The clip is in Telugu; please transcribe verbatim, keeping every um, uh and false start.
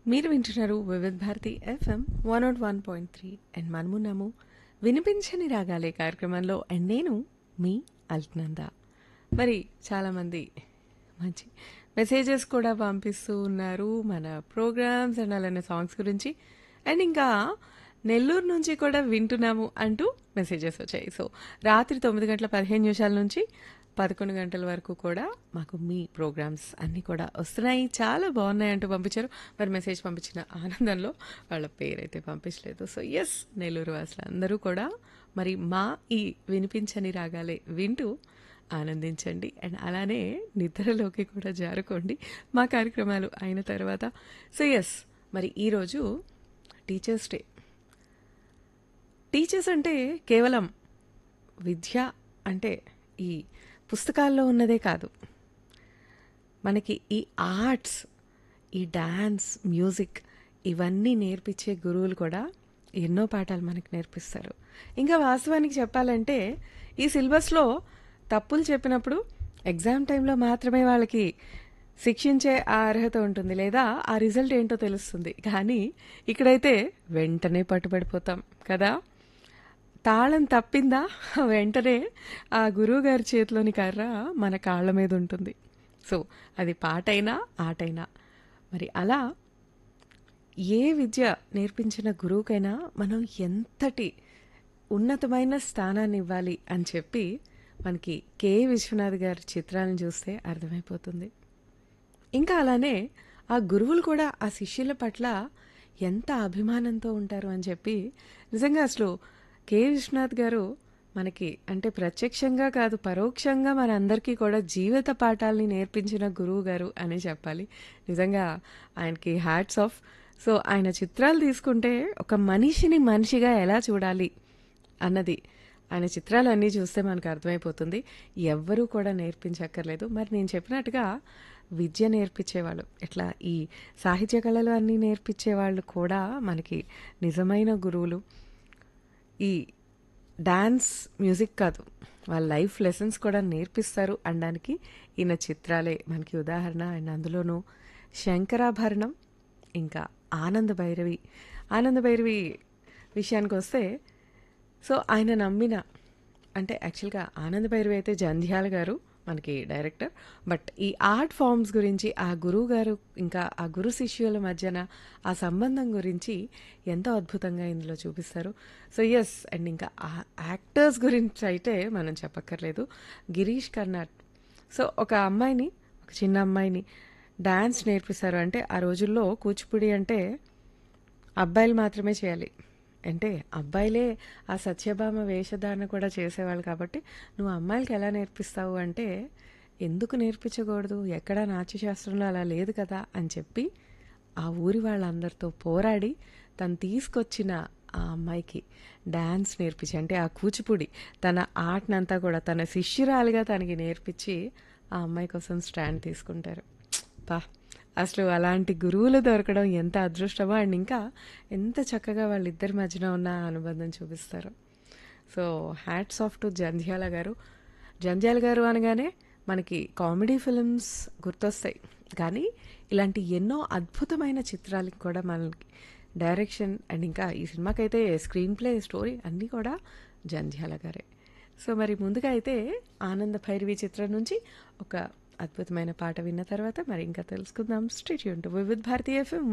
మీరు వింటున్నారు వివిధ Bharati FM one not one point three and మనమున్నాము వినిపించని రాగాలే కార్యక్రమంలో అండ్ నేను మీ అల్క్నంద. మరి చాలామంది మంచి మెసేజెస్ కూడా పంపిస్తూ ఉన్నారు మన ప్రోగ్రామ్స్ అండ్ అలానే సాంగ్స్ గురించి. అండ్ ఇంకా నెల్లూరు నుంచి కూడా వింటున్నాము అంటూ మెసేజెస్ వచ్చాయి. సో రాత్రి తొమ్మిది గంటల పదిహేను నిమిషాల నుంచి పదకొండు గంటల వరకు కూడా మాకు మీ ప్రోగ్రామ్స్ అన్నీ కూడా వస్తున్నాయి, చాలా బాగున్నాయి అంటూ పంపించారు. మరి మెసేజ్ పంపించిన ఆనందంలో వాళ్ళ పేరైతే పంపించలేదు. సో ఎస్, నెల్లూరు వాసులు అందరూ కూడా మరి మా ఈ వినిపించని రాగాలే వింటూ ఆనందించండి అండ్ అలానే నిద్రలోకి కూడా జారుకోండి మా కార్యక్రమాలు అయిన తర్వాత. సో ఎస్, మరి ఈరోజు టీచర్స్ డే. టీచర్స్ అంటే కేవలం విద్య అంటే ఈ పుస్తకాల్లో ఉన్నదే కాదు, మనకి ఈ ఆర్ట్స్, ఈ డాన్స్, మ్యూజిక్ ఇవన్నీ నేర్పించే గురువులు కూడా ఎన్నో పాఠాలు మనకి నేర్పిస్తారు. ఇంకా వాస్తవానికి చెప్పాలంటే ఈ సిలబస్లో తప్పులు చెప్పినప్పుడు ఎగ్జామ్ టైంలో మాత్రమే వాళ్ళకి శిక్షించే ఆ అర్హత ఉంటుంది, లేదా ఆ రిజల్ట్ ఏంటో తెలుస్తుంది. కానీ ఇక్కడైతే వెంటనే పట్టుబడిపోతాం కదా. తాళం తప్పిందా వెంటనే ఆ గురువు గారి చేతిలోని కర్ర మన కాళ్ళ మీద ఉంటుంది. సో అది పాటైనా ఆటైనా. మరి అలా ఏ విద్య నేర్పించిన గురువుకైనా మనం ఎంతటి ఉన్నతమైన స్థానాన్ని ఇవ్వాలి అని చెప్పి మనకి కె విశ్వనాథ్ గారి చిత్రాలను చూస్తే అర్థమైపోతుంది. ఇంకా అలానే ఆ గురువులు కూడా ఆ శిష్యుల పట్ల ఎంత అభిమానంతో ఉంటారు అని చెప్పి నిజంగా అసలు కె విశ్వనాథ్ గారు మనకి అంటే ప్రత్యక్షంగా కాదు పరోక్షంగా మనందరికీ కూడా జీవిత పాఠాలని నేర్పించిన గురువు గారు అని చెప్పాలి. నిజంగా ఆయనకి హ్యాట్స్ ఆఫ్. సో ఆయన చిత్రాలు తీసుకుంటే ఒక మనిషిని మనిషిగా ఎలా చూడాలి అన్నది ఆయన చిత్రాలన్నీ చూస్తే మనకు అర్థమైపోతుంది. ఎవ్వరూ కూడా నేర్పించక్కర్లేదు. మరి నేను చెప్పినట్టుగా విద్య నేర్పించేవాళ్ళు, ఇట్లా ఈ సాహిత్య కళలు అన్నీ నేర్పించేవాళ్ళు కూడా మనకి నిజమైన గురువులు. ఈ డాన్స్, మ్యూజిక్ కాదు, వాళ్ళ లైఫ్ లెసన్స్ కూడా నేర్పిస్తారు అనడానికి ఈయన చిత్రాలే మనకి ఉదాహరణ. అండ్ అందులోనూ శంకరాభరణం, ఇంకా ఆనంద భైరవి. ఆనంద భైరవి విషయానికి వస్తే, సో ఆయన నమ్మిన అంటే యాక్చువల్గా ఆనంద భైరవి అయితే జంధ్యాల గారు మనకి డైరెక్టర్, బట్ ఈ ఆర్ట్ ఫామ్స్ గురించి ఆ గురువు గారు ఇంకా ఆ గురు శిష్యుల మధ్యన ఆ సంబంధం గురించి ఎంతో అద్భుతంగా ఇందులో చూపిస్తారు. సో ఎస్, అండ్ ఇంకా ఆ యాక్టర్స్ గురించి అయితే మనం చెప్పక్కర్లేదు. గిరీష్ కర్నాడ్. సో ఒక అమ్మాయిని, ఒక చిన్న అమ్మాయిని డాన్స్ నేర్పిస్తారు. అంటే ఆ రోజుల్లో కూచిపూడి అంటే అబ్బాయిలు మాత్రమే చేయాలి, అంటే అబ్బాయిలే ఆ సత్యభామ వేషధారణ కూడా చేసేవాళ్ళు. కాబట్టి నువ్వు అమ్మాయిలకి ఎలా నేర్పిస్తావు అంటే, ఎందుకు నేర్పించకూడదు, ఎక్కడా నాట్యశాస్త్రంలో అలా లేదు కదా అని చెప్పి ఆ ఊరి వాళ్ళందరితో పోరాడి తను తీసుకొచ్చిన ఆ అమ్మాయికి డ్యాన్స్ నేర్పించి, అంటే ఆ కూచిపూడి తన ఆర్ట్నంతా కూడా తన శిష్యురాలుగా తనకి నేర్పించి ఆ అమ్మాయి కోసం స్టాండ్ తీసుకుంటారు. పా, అసలు అలాంటి గురువులు దొరకడం ఎంత అదృష్టమో. అండ్ ఇంకా ఎంత చక్కగా వాళ్ళిద్దరి మధ్యన ఉన్న అనుబంధం చూపిస్తారు. So hats off to Jandhyala గారు. జంధ్యాల గారు అనగానే మనకి కామెడీ ఫిల్మ్స్ గుర్తొస్తాయి, కానీ ఇలాంటి ఎన్నో అద్భుతమైన చిత్రాలకి కూడా మనకి డైరెక్షన్ అండ్ ఇంకా ఈ సినిమాకైతే స్క్రీన్ ప్లే, స్టోరీ అన్నీ కూడా జంధ్యాల గారే. సో మరి ముందుగా అయితే ఆనంద భైరవి చిత్రం నుంచి ఒక అద్భుతమైన పాట విన్న తర్వాత మరి ఇంకా తెలుసుకుందాం. స్టే ట్యూన్డ్ టు వివిధ భారతి ఎఫ్ఎం